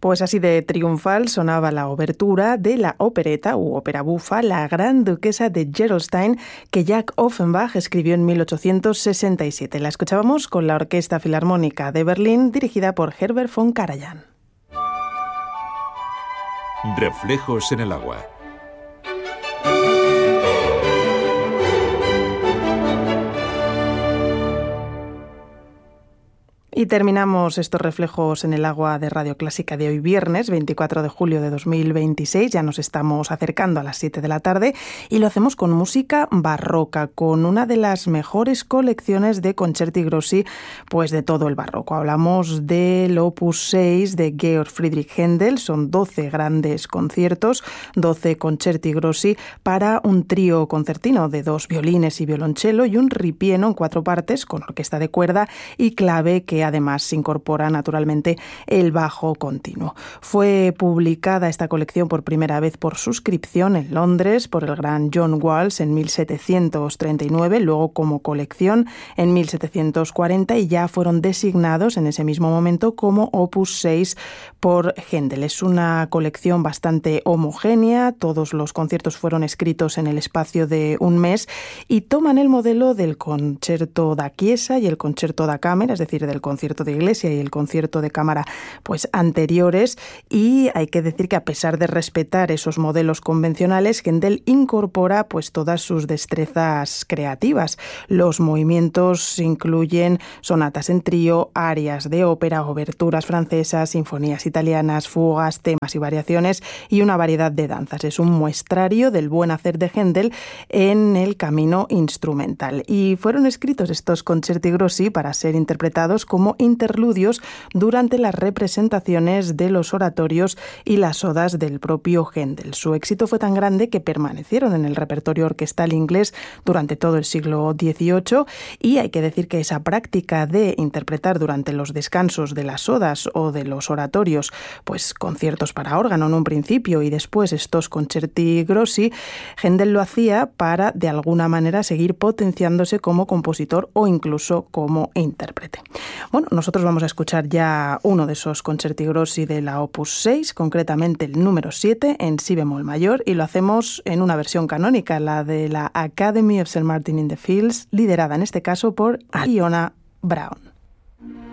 Pues así de triunfal sonaba la obertura de la opereta u ópera bufa La Gran Duquesa de Gerolstein, que Jack Offenbach escribió en 1867. La escuchábamos con la Orquesta Filarmónica de Berlín, dirigida por Herbert von Karajan. Reflejos en el agua. Y terminamos estos reflejos en el agua de Radio Clásica de hoy viernes, 24 de julio de 2026. Ya nos estamos acercando a las 7 de la tarde y lo hacemos con música barroca, con una de las mejores colecciones de concerti grossi pues de todo el barroco. Hablamos del Opus 6 de Georg Friedrich Händel. Son 12 grandes conciertos, 12 concerti grossi para un trío concertino de 2 violines y violonchelo y un ripieno en 4 partes con orquesta de cuerda y clave, que además se incorpora naturalmente el bajo continuo. Fue publicada esta colección por primera vez por suscripción en Londres por el gran John Walsh en 1739, luego como colección en 1740 y ya fueron designados en ese mismo momento como Opus 6 por Händel. Es una colección bastante homogénea, todos los conciertos fueron escritos en el espacio de un mes y toman el modelo del Concerto da Chiesa y el Concerto da Camera, es decir, del concierto de iglesia y el concierto de cámara pues anteriores, y hay que decir que a pesar de respetar esos modelos convencionales, Händel incorpora pues todas sus destrezas creativas. Los movimientos incluyen sonatas en trío, arias de ópera, oberturas francesas, sinfonías italianas, fugas, temas y variaciones y una variedad de danzas. Es un muestrario del buen hacer de Händel en el camino instrumental. Y fueron escritos estos concerti grossi para ser interpretados como interludios durante las representaciones de los oratorios y las odas del propio Händel. Su éxito fue tan grande que permanecieron en el repertorio orquestal inglés durante todo el siglo XVIII, y hay que decir que esa práctica de interpretar durante los descansos de las odas o de los oratorios pues conciertos para órgano en un principio y después estos concerti grossi, Händel lo hacía para de alguna manera seguir potenciándose como compositor o incluso como intérprete. Bueno, nosotros vamos a escuchar ya uno de esos concerti grossi de la Opus 6, concretamente el número 7 en si bemol mayor, y lo hacemos en una versión canónica, la de la Academy of St. Martin in the Fields, liderada en este caso por Iona Brown.